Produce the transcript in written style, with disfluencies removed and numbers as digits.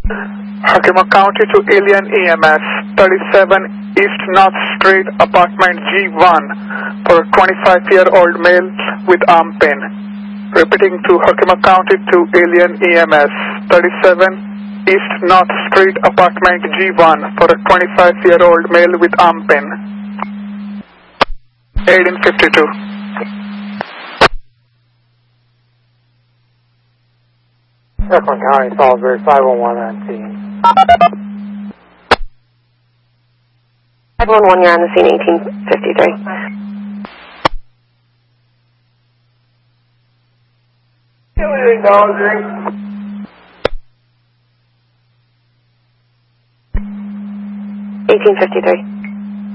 Herkimer County to Alien EMS, 37 East North Street, apartment G1, for a 25-year-old male with arm pain. Repeating to Herkimer County to Alien EMS, 37 East North Street, apartment G1, for a 25-year-old male with arm pain. 1852. Herkimer County, Salisbury, 511 on scene. 511, you're on the scene, 1853. Acknowledging. 1853.